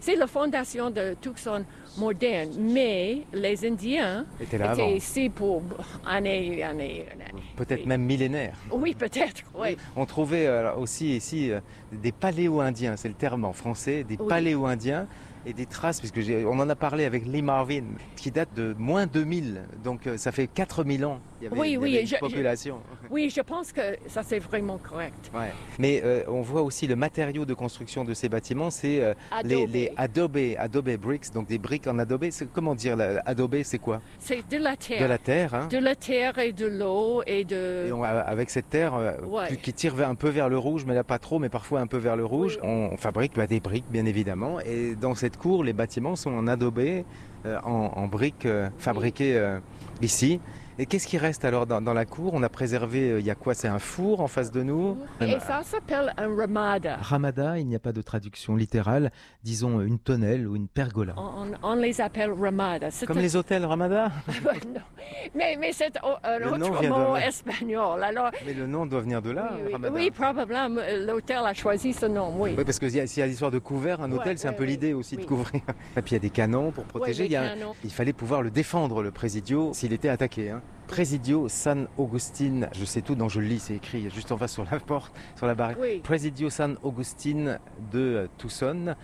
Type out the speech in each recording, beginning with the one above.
C'est la fondation de Tucson moderne, mais les Indiens Était là avant. étaient ici pour années. Peut-être même millénaires. Oui, peut-être, oui. On trouvait aussi ici des paléo-indiens, c'est le terme en français, des Oui. paléo-indiens et des traces, puisque on en a parlé avec Lee Marvin, qui date de moins 2000, donc ça fait 4000 ans. Il y avait, Oui, il y oui, avait une population. Oui, je pense que ça c'est vraiment correct. Ouais. Mais on voit aussi le matériau de construction de ces bâtiments, c'est les adobe bricks, donc des briques en adobe. Comment dire, adobe, c'est quoi? C'est de la terre. De la terre, hein. De la terre et de l'eau et de... Et avec cette terre Ouais. qui tire un peu vers le rouge, mais là pas trop, mais parfois un peu vers le rouge, Oui. on fabrique des briques, bien évidemment. Et dans cette cour, les bâtiments sont en adobé, en briques fabriquées ici. Et qu'est-ce qui reste alors dans la cour? On a préservé, il y a quoi? C'est un four en face de nous? Et ça s'appelle un ramada. Ramada, il n'y a pas de traduction littérale, disons une tonnelle ou une pergola. On les appelle ramada. Comme les hôtels Ramada? Non. Mais c'est un Le nom autre vient de mot là. espagnol. Alors, Mais le nom doit venir de là, oui, Ramada. oui, probablement. L'hôtel a choisi ce nom, oui. Oui, parce que s'il y a l'histoire de couvert, un hôtel, c'est un peu l'idée aussi de couvrir. Et puis il y a des canons pour protéger. Oui, des canons. Il fallait pouvoir le défendre, le Presidio, s'il était attaqué. Hein. Presidio San Agustín, je sais tout, donc je le lis, c'est écrit juste en face sur la porte, sur la barrière. Oui. Presidio San Agustín de Tucson,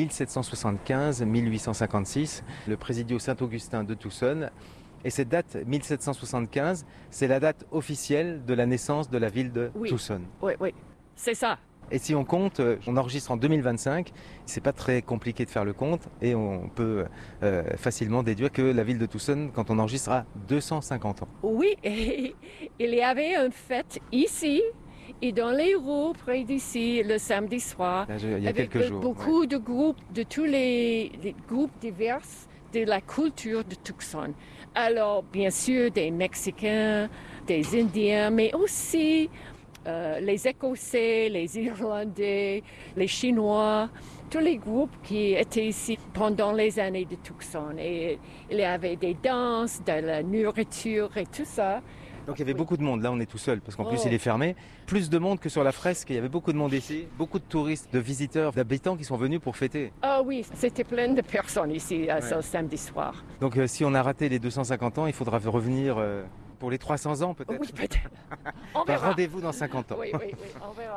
1775-1856. Le Presidio Saint-Augustin de Tucson. Et cette date, 1775, c'est la date officielle de la naissance de la ville de Tucson. Oui, oui, c'est ça. Et si on compte, on enregistre en 2025, c'est pas très compliqué de faire le compte et on peut facilement déduire que la ville de Tucson, quand on enregistre, a 250 ans. Oui, et il y avait une fête ici et dans les rues près d'ici le samedi soir. Là, il y a avec quelques jours. Beaucoup de groupes, de tous les groupes divers de la culture de Tucson. Alors, bien sûr, des Mexicains, des Indiens, mais aussi les Écossais, les Irlandais, les Chinois, tous les groupes qui étaient ici pendant les années de Tucson. Et il y avait des danses, de la nourriture et tout ça. Donc il y avait beaucoup de monde, là on est tout seul parce qu'en plus il est fermé. Plus de monde que sur la fresque, il y avait beaucoup de monde ici, beaucoup de touristes, de visiteurs, d'habitants qui sont venus pour fêter. Ah oui, c'était plein de personnes ici ce samedi soir. Donc si on a raté les 250 ans, il faudra revenir pour les 300 ans peut-être. Oui, peut-être. On verra. Rendez-vous dans 50 ans. Oui, on verra.